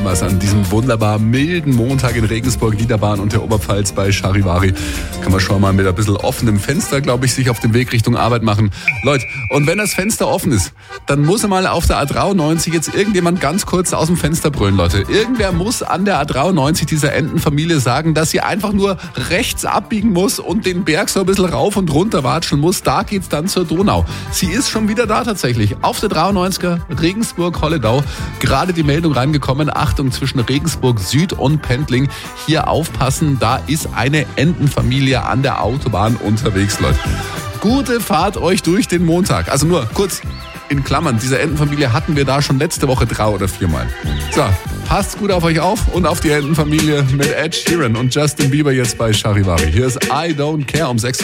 Was an diesem wunderbar milden Montag in Regensburg, Niederbayern und der Oberpfalz bei Charivari. Kann man schon mal mit ein bisschen offenem Fenster, glaube ich, sich auf den Weg Richtung Arbeit machen. Leute, und wenn das Fenster offen ist, dann muss mal auf der A93 jetzt irgendjemand ganz kurz aus dem Fenster brüllen, Leute. Irgendwer muss an der A93 dieser Entenfamilie sagen, dass sie einfach nur rechts abbiegen muss und den Berg so ein bisschen rauf und runter watscheln muss. Da geht's dann zur Donau. Sie ist schon wieder da tatsächlich. Auf der 93er, Regensburg-Holledau. Gerade die Meldung reingekommen. Achtung, zwischen Regensburg Süd und Pendling. Hier aufpassen, da ist eine Entenfamilie an der Autobahn unterwegs, Leute. Gute Fahrt euch durch den Montag. Also nur kurz in Klammern, diese Entenfamilie hatten wir da schon letzte Woche 3 oder 4 Mal. So, passt gut auf euch auf und auf die Entenfamilie mit Ed Sheeran und Justin Bieber jetzt bei Charivari. Hier ist I Don't Care um 6.